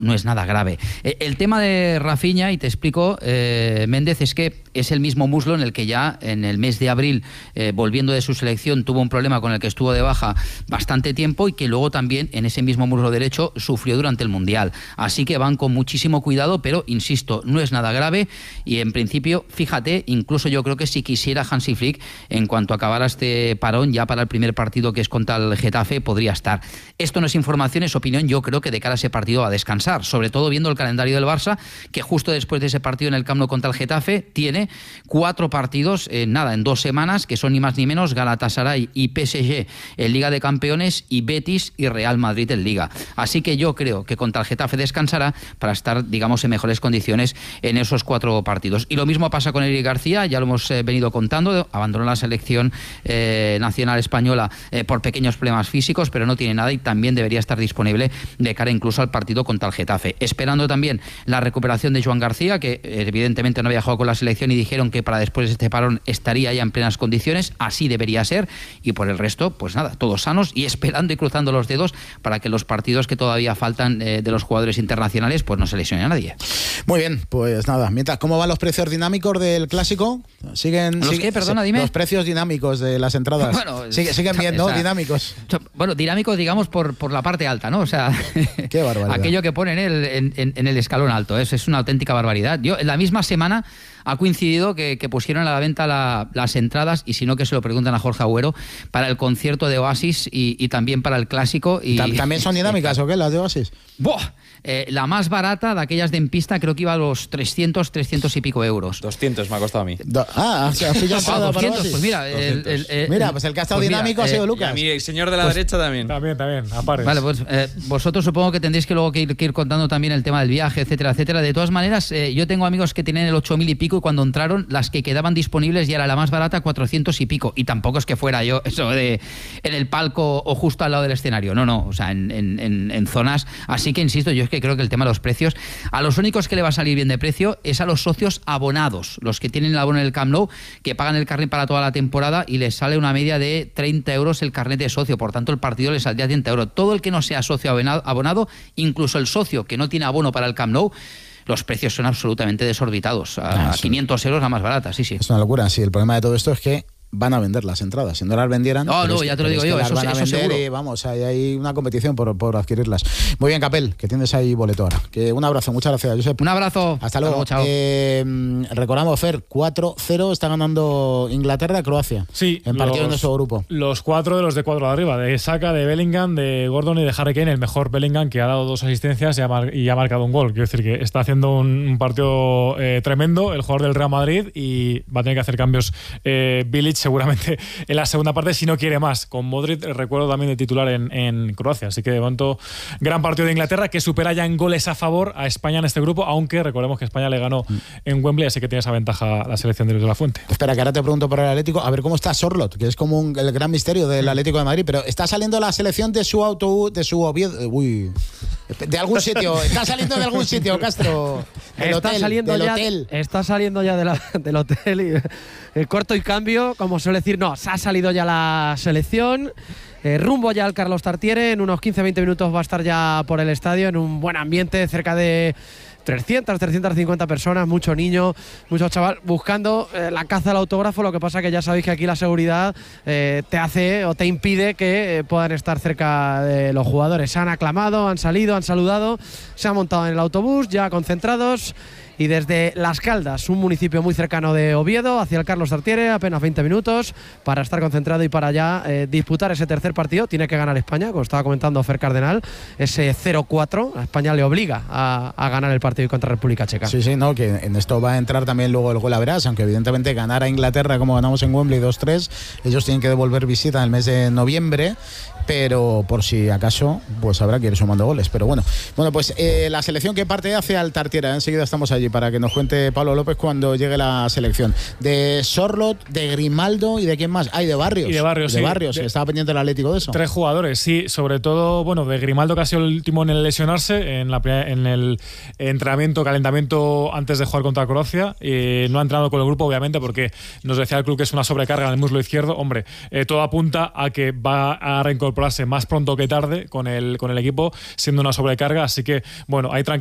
no es nada grave. El tema de Rafinha, y te explico, Méndez, es que es el mismo muslo en el que ya en el mes de abril, volviendo de su selección, tuvo un problema con el que estuvo de baja bastante tiempo y que luego también en ese mismo muslo derecho sufrió durante el Mundial. Así que van con muchísimo cuidado, pero insisto, no es nada grave y en principio, fíjate, incluso yo creo que si quisiera Hansi Flick, en cuanto acabara este parón, ya para el primer partido que es contra el Getafe, podría estar. Esto no es información, es opinión. Yo creo que de cara a ese partido va a descansar, sobre todo viendo el calendario del Barça, que justo después de ese partido en el Camp Nou contra el Getafe tiene 4 partidos en 2 semanas, que son ni más ni menos Galatasaray y PSG en Liga de Campeones y Betis y Real Madrid en Liga. Así que yo creo que contra el Getafe descansará para estar, digamos, en mejores condiciones en esos 4 partidos. Y lo mismo pasa con Eric García, ya lo hemos venido contando, abandonó la selección nacional española por pequeños problemas físicos, pero no tiene nada y también debería estar disponible de cara incluso al partido contra el Getafe. Esperando también la recuperación de Joan García, que evidentemente no había jugado con la selección y dijeron que para después de este parón estaría ya en plenas condiciones, así debería ser, y por el resto, pues nada, todos sanos y esperando y cruzando los dedos para que los partidos que todavía faltan de los jugadores internacionales, pues no se lesione a nadie. Muy bien, pues nada, mientras, ¿cómo van los precios dinámicos del Clásico? ¿Qué? Perdona, dime. Los precios dinámicos de las entradas. Bueno, siguen bien, ¿no? Dinámicos. Bueno, dinámicos, digamos, por la parte alta, ¿no? O sea, qué barbaridad. Aquello que ponen en el escalón alto, es una auténtica barbaridad. Yo, en la misma semana ha coincidido que pusieron a la venta las entradas, y si no que se lo preguntan a Jorge Agüero, para el concierto de Oasis y también para el Clásico. Y ¿También son dinámicas o qué, las de Oasis? ¡Buah! La más barata de aquellas de en pista creo que iba a los 300 y pico euros. 200 me ha costado a mí. ¿has pillado 200, pues mira. Mira, pues el que ha estado dinámico ha sido Lucas. Y a mí, el señor de la derecha también. También, a pares. Vale, pues vosotros supongo que tendréis que luego que ir contando también el tema del viaje, etcétera, etcétera. De todas maneras, yo tengo amigos que tienen el 8.000 y pico y cuando entraron, las que quedaban disponibles ya era la más barata, 400 y pico. Y tampoco es que fuera yo eso de en el palco o justo al lado del escenario. No, o sea, en zonas. Así que insisto, yo es que creo que el tema de los precios, a los únicos que le va a salir bien de precio es a los socios abonados, los que tienen el abono en el Camp Nou, que pagan el carnet para toda la temporada y les sale una media de 30 euros el carnet de socio, por tanto el partido les saldría 30 euros. Todo el que no sea socio abonado, incluso el socio que no tiene abono para el Camp Nou, los precios son absolutamente desorbitados. A 500 euros la más barata, sí. Es una locura, sí. El problema de todo esto es que van a vender las entradas. Si no las vendieran... No, ya te lo digo yo. Las van a vender seguro. y vamos, hay una competición por adquirirlas. Muy bien, Capel, que tienes ahí boleto ahora. Un abrazo, muchas gracias, Josep. Un abrazo. Hasta luego. Chao. Recordamos, Fer, 4-0 está ganando Inglaterra a Croacia. Sí. En partido de su grupo. Los 4 de los de cuadro de arriba, de Saka, de Bellingham, de Gordon y de Harry Kane. El mejor Bellingham, que ha dado 2 asistencias y ha marcado un gol. Quiero decir que está haciendo un partido tremendo el jugador del Real Madrid y va a tener que hacer cambios Bilic seguramente en la segunda parte si no quiere más. Con Modric, recuerdo también de titular en Croacia. Así que de momento, gran partido de Inglaterra que supera ya en goles a favor a España en este grupo, aunque recordemos que España le ganó en Wembley, así que tiene esa ventaja la selección de Luis de la Fuente. Espera, que ahora te pregunto por el Atlético, a ver cómo está Sorloth, que es como el gran misterio del Atlético de Madrid, pero está saliendo la selección de su Oviedo, de algún sitio, está saliendo de algún sitio, Castro. Está saliendo ya del hotel y corto y cambio, como suele decir, se ha salido ya la selección. Rumbo ya al Carlos Tartiere, en unos 15-20 minutos va a estar ya por el estadio en un buen ambiente, cerca de 350 personas, mucho niño, mucho chaval, buscando la caza al autógrafo. Lo que pasa que ya sabéis que aquí la seguridad te hace o te impide que puedan estar cerca de los jugadores. Se han aclamado, han salido, han saludado, se han montado en el autobús, ya concentrados. Y desde Las Caldas, un municipio muy cercano de Oviedo, hacia el Carlos Tartiere, apenas 20 minutos para estar concentrado y para ya disputar ese tercer partido. Tiene que ganar España, como estaba comentando Fer Cardenal, ese 0-4. A España le obliga a ganar el partido contra República Checa. Sí, que en esto va a entrar también luego el gol a verás, aunque evidentemente ganar a Inglaterra como ganamos en Wembley 2-3, ellos tienen que devolver visita en el mes de noviembre. Pero por si acaso, pues habrá que ir sumando goles. Pero bueno, pues la selección que parte hacia el Tartiere, enseguida estamos allí. allí para que nos cuente Pablo López cuando llegue la selección. De Sorloth, de Grimaldo y de quién más. De Barrios. Y de Barrios, de Barrios, que estaba pendiente el Atlético de eso. 3 jugadores, sí, sobre todo, bueno, de Grimaldo, que ha sido el último en el lesionarse en el entrenamiento, calentamiento antes de jugar contra Croacia. No ha entrenado con el grupo, obviamente, porque nos decía el club que es una sobrecarga en el muslo izquierdo. Hombre, todo apunta a que va a reincorporarse más pronto que tarde con el equipo, siendo una sobrecarga. Así que, bueno, hay tranquilidad